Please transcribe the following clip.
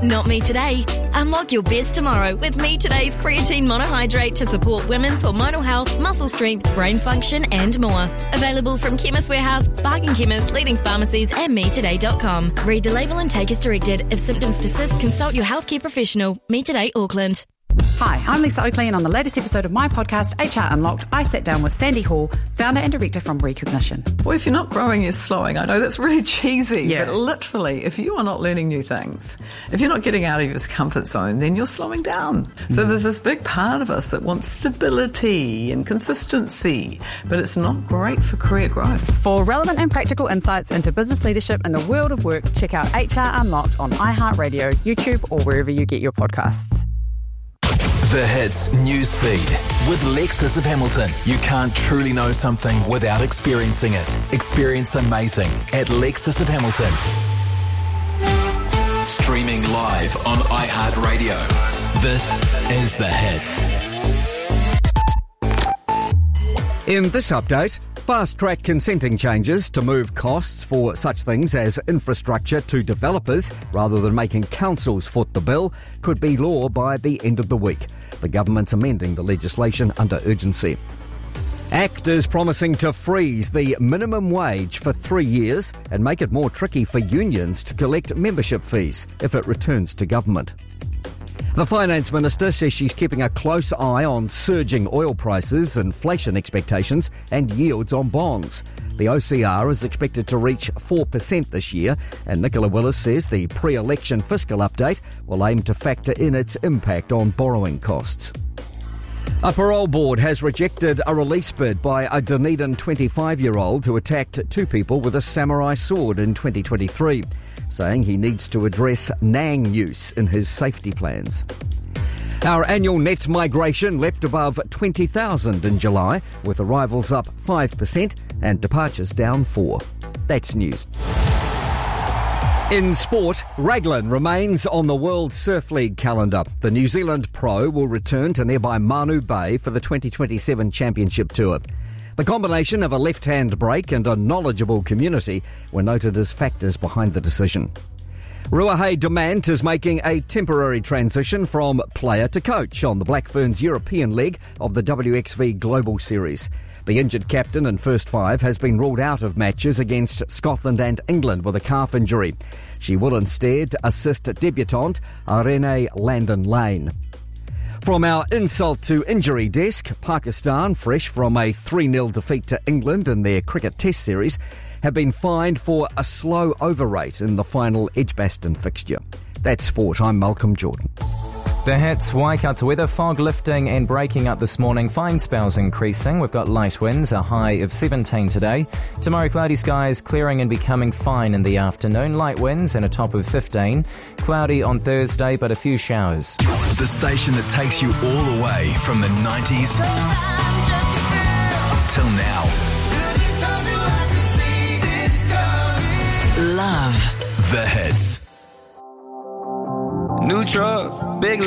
Not Me Today. Unlock your best tomorrow with Me Today's creatine monohydrate to support women's hormonal health, muscle strength, brain function and more. Available from Chemist Warehouse, Bargain Chemist, leading pharmacies and MeToday.com. Read the label and take as directed. If symptoms persist, consult your healthcare professional. Me Today Auckland. Hi, I'm Lisa Oakley, and on the latest episode of my podcast, HR Unlocked, I sat down with Sandy Hall, founder and director from Recognition. Well, if you're not growing, you're slowing. I know that's really cheesy, but literally, if you are not learning new things, if you're not getting out of your comfort zone, then you're slowing down. So there's this big part of us that wants stability and consistency, but it's not great for career growth. For relevant and practical insights into business leadership in the world of work, check out HR Unlocked on iHeartRadio, YouTube, or wherever you get your podcasts. The Hits news feed with Lexus of Hamilton. You can't truly know something without experiencing it. Experience amazing at Lexus of Hamilton. Streaming live on iHeartRadio. This is The Hits. In this update, fast-track consenting changes to move costs for such things as infrastructure to developers rather than making councils foot the bill could be law by the end of the week. The government's amending the legislation under urgency. ACT is promising to freeze the minimum wage for 3 years and make it more tricky for unions to collect membership fees if it returns to government. The Finance Minister says she's keeping a close eye on surging oil prices, inflation expectations and yields on bonds. The OCR is expected to reach 4% this year, and Nicola Willis says the pre-election fiscal update will aim to factor in its impact on borrowing costs. A parole board has rejected a release bid by a Dunedin 25-year-old who attacked two people with a samurai sword in 2023, saying he needs to address Nang use in his safety plans. Our annual net migration leapt above 20,000 in July, with arrivals up 5% and departures down 4%. That's news. In sport, Raglan remains on the World Surf League calendar. The New Zealand pro will return to nearby Manu Bay for the 2027 Championship Tour. The combination of a left-hand break and a knowledgeable community were noted as factors behind the decision. Ruahei Demant is making a temporary transition from player to coach on the Black Ferns European leg of the WXV Global Series. The injured captain in first five has been ruled out of matches against Scotland and England with a calf injury. She will instead assist debutant Irene Landon-Lane. From our insult to injury desk, Pakistan, fresh from a 3-0 defeat to England in their cricket test series, have been fined for a slow overrate in the final Edgbaston fixture. That's sport. I'm Malcolm Jordan. The Hits, Waikato weather, fog lifting and breaking up this morning, fine spells increasing. We've got light winds, a high of 17 today. Tomorrow, cloudy skies clearing and becoming fine in the afternoon. Light winds and a top of 15. Cloudy on Thursday, but a few showers. The station that takes you all the way from the 90s till now. Love. The Hits. New truck, big